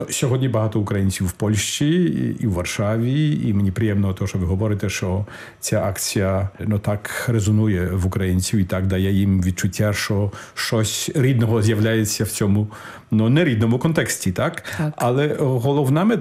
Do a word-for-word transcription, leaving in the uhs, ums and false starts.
Сьогодні багато українців в Польщі і в Варшаві, і мені приємно те, що ви говорите, що ця акція ну, так резонує в українців і так дає їм відчуття, що щось рідного з'являється в цьому ну, нерідному контексті, так? Так. Але головна мета